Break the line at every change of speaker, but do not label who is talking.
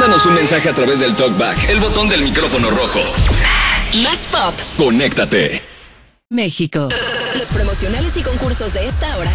Mándanos un mensaje a través del TalkBack, el botón del micrófono rojo.
Más pop.
Conéctate.
México.
Los promocionales y concursos de esta hora